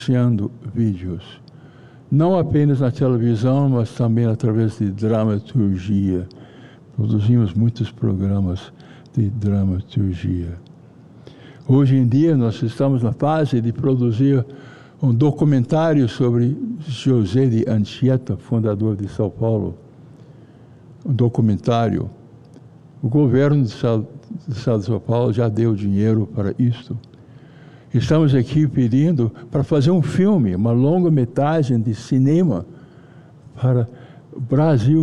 anunciando vídeos, não apenas na televisão, mas também através de dramaturgia. Produzimos muitos programas de dramaturgia. Hoje em dia, nós estamos na fase de produzir um documentário sobre José de Anchieta, fundador de São Paulo. Um documentário. O governo do Estado de São Paulo já deu dinheiro para isso. Estamos aqui pedindo para fazer um filme, uma longa-metragem de cinema para o Brasil.